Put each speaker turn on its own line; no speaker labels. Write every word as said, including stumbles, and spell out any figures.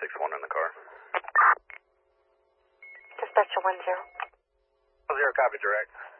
six one in the car.
Dispatcher one zero.
Zero, copy, direct.